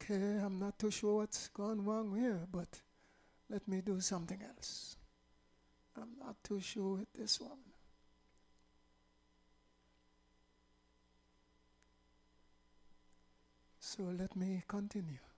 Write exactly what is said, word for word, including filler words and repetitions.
okay, I'm not too sure what's gone wrong here, but let me do something else. I'm not too sure with this one. So let me continue.